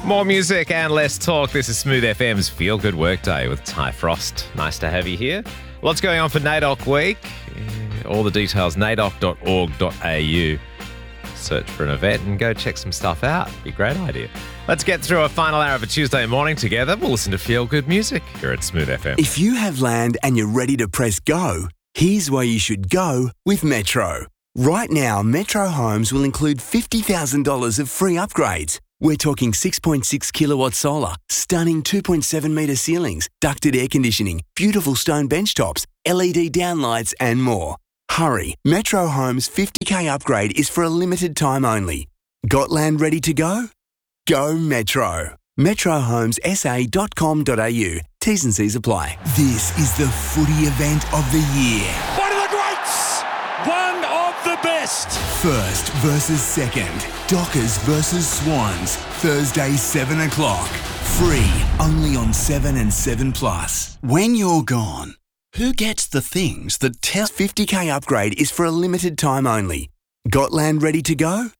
More music and less talk. This is Smooth FM's Feel Good Workday with Ty Frost. Nice to have you here. Lots going on for NAIDOC week. All the details, naidoc.org.au. Search for an event and go check some stuff out. Be a great idea. Let's get through a final hour of a Tuesday morning together. We'll listen to Feel Good music here at Smooth FM. If you have land and you're ready to press go, here's where you should go with Metro. Right now, Metro Homes will include $50,000 of free upgrades. We're talking 6.6 kilowatt solar, stunning 2.7 metre ceilings, ducted air conditioning, beautiful stone bench tops, LED downlights and more. Hurry, Metro Homes' 50k upgrade is for a limited time only. Got land ready to go? Go Metro. metrohomessa.com.au. T's and C's apply. This is the footy event of the year. One of the greats! One of the best! First versus second. Dockers versus Swans. Thursday 7 o'clock. Free only on 7 and 7 Plus. When you're gone, who gets the things that tell 50k upgrade is for a limited time only. Got land ready to go?